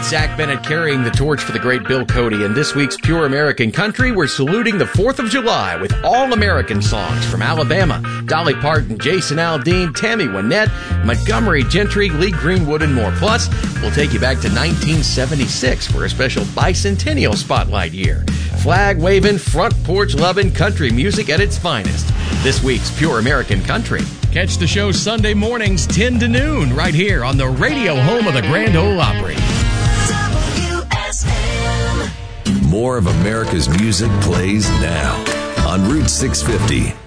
Zach Bennett carrying the torch for the great Bill Cody. In this week's Pure American Country, we're saluting the 4th of July with all-American songs from Alabama. Dolly Parton, Jason Aldean, Tammy Wynette, Montgomery Gentry, Lee Greenwood, and more. Plus, we'll take you back to 1976 for a special bicentennial spotlight year. Flag-waving, front porch-loving country music at its finest. This week's Pure American Country. Catch the show Sunday mornings 10 to noon right here on the radio home of the Grand Ole Opry. WSM. More of America's music plays now on Route 650.